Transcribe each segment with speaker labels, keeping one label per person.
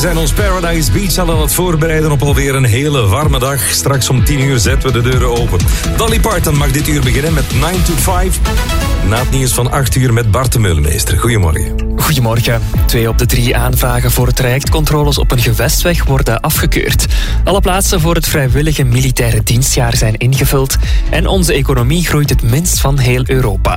Speaker 1: zijn ons Paradise Beach al aan het voorbereiden op alweer een hele warme dag. Straks om 10 uur zetten we de deuren open. Dolly Parton mag dit uur beginnen met 9 to 5. Na het nieuws van 8 uur met Bart de Meulemeester. Goedemorgen.
Speaker 2: Goedemorgen. 2 op de 3 aanvragen voor trajectcontroles op een gewestweg worden afgekeurd. Alle plaatsen voor het vrijwillige militaire dienstjaar zijn ingevuld. En onze economie groeit het minst van heel Europa.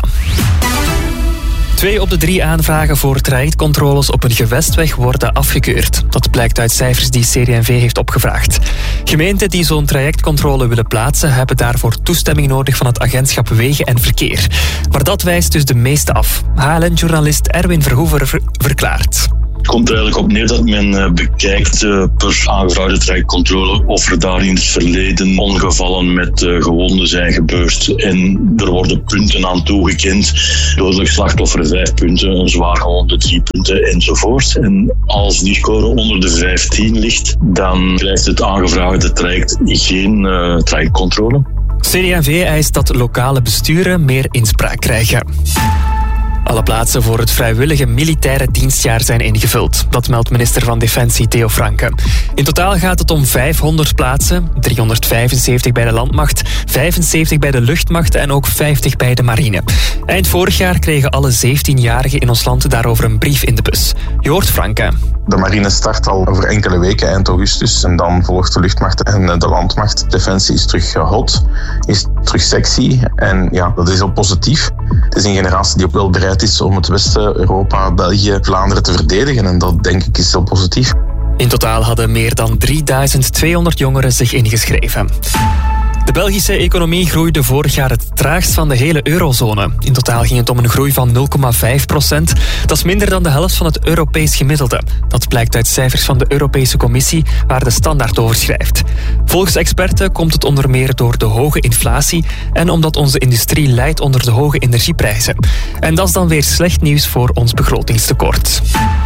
Speaker 2: 2 op de 3 aanvragen voor trajectcontroles op een gewestweg worden afgekeurd. Dat blijkt uit cijfers die CD&V heeft opgevraagd. Gemeenten die zo'n trajectcontrole willen plaatsen hebben daarvoor toestemming nodig van het agentschap Wegen en Verkeer. Maar dat wijst dus de meeste af. HLN-journalist Erwin Verhoeven verklaart.
Speaker 3: Het komt er eigenlijk op neer dat men bekijkt per aangevraagde trajectcontrole of er daar in het verleden ongevallen met gewonden zijn gebeurd. En er worden punten aan toegekend. Dodelijk slachtoffer 5 punten, een zwaar gewonde 3 punten enzovoort. En als die score onder de 15 ligt, dan krijgt het aangevraagde traject geen trajectcontrole.
Speaker 2: CD&V eist dat lokale besturen meer inspraak krijgen. Alle plaatsen voor het vrijwillige militaire dienstjaar zijn ingevuld. Dat meldt minister van Defensie Theo Franke. In totaal gaat het om 500 plaatsen. 375 bij de landmacht, 75 bij de luchtmacht en ook 50 bij de marine. Eind vorig jaar kregen alle 17-jarigen in ons land daarover een brief in de bus. Je hoort Franke.
Speaker 4: De marine start al over enkele weken, eind augustus. En dan volgt de luchtmacht en de landmacht. Defensie is terug hot, is terug sexy. En ja, dat is heel positief. Het is een generatie die ook wel bereid is om het Westen, Europa, België, Vlaanderen te verdedigen. En dat denk ik is heel positief.
Speaker 2: In totaal hadden meer dan 3200 jongeren zich ingeschreven. De Belgische economie groeide vorig jaar het traagst van de hele eurozone. In totaal ging het om een groei van 0,5%. Dat is minder dan de helft van het Europees gemiddelde. Dat blijkt uit cijfers van de Europese Commissie, waar de Standaard over schrijft. Volgens experten komt het onder meer door de hoge inflatie en omdat onze industrie lijdt onder de hoge energieprijzen. En dat is dan weer slecht nieuws voor ons begrotingstekort.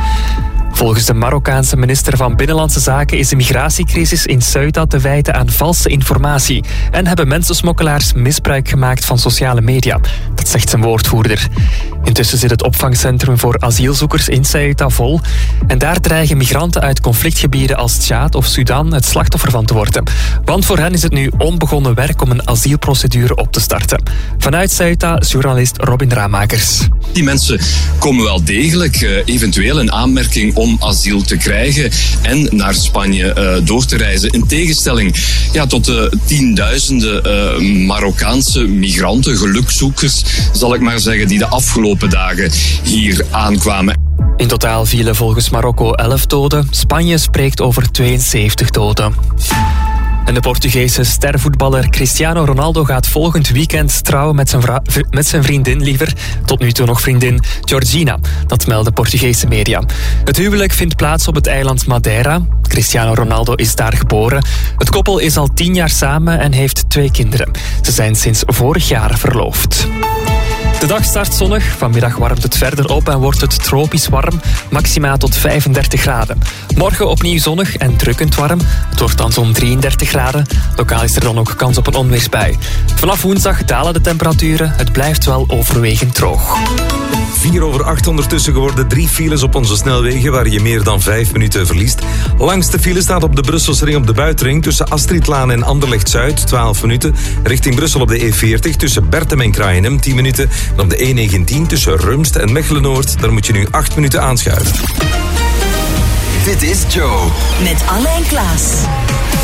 Speaker 2: Volgens de Marokkaanse minister van Binnenlandse Zaken is de migratiecrisis in Ceuta te wijten aan valse informatie en hebben mensensmokkelaars misbruik gemaakt van sociale media. Dat zegt zijn woordvoerder. Intussen zit het opvangcentrum voor asielzoekers in Ceuta vol en daar dreigen migranten uit conflictgebieden als Tjaad of Sudan het slachtoffer van te worden. Want voor hen is het nu onbegonnen werk om een asielprocedure op te starten. Vanuit Ceuta, journalist Robin Ramakers.
Speaker 5: Die mensen komen wel degelijk eventueel in aanmerking om asiel te krijgen en naar Spanje door te reizen. In tegenstelling tot de tienduizenden Marokkaanse migranten, gelukzoekers, zal ik maar zeggen, die de afgelopen dagen hier aankwamen.
Speaker 2: In totaal vielen volgens Marokko 11 doden. Spanje spreekt over 72 doden. En de Portugese stervoetballer Cristiano Ronaldo gaat volgend weekend trouwen met zijn vriendin, tot nu toe nog vriendin, Georgina. Dat melden Portugese media. Het huwelijk vindt plaats op het eiland Madeira. Cristiano Ronaldo is daar geboren. Het koppel is al 10 jaar samen en heeft 2 kinderen. Ze zijn sinds vorig jaar verloofd. De dag start zonnig, vanmiddag warmt het verder op en wordt het tropisch warm, maxima tot 35 graden. Morgen opnieuw zonnig en drukkend warm, het wordt dan zo'n 33 graden. Lokaal is er dan ook kans op een onweersbui. Vanaf woensdag dalen de temperaturen, het blijft wel overwegend droog.
Speaker 1: 7:04 ondertussen geworden, 3 files op onze snelwegen waar je meer dan 5 minuten verliest. Langste file staat op de Brusselse ring op de buitenring tussen Astridlaan en Anderlecht-Zuid, 12 minuten. Richting Brussel op de E40 tussen Bertem en Kraaienhem, 10 minuten. En op de E19 tussen Rumst en Mechelen-Noord, daar moet je nu 8 minuten aanschuiven.
Speaker 6: Dit is Joe.
Speaker 7: Met Anne en Klaas.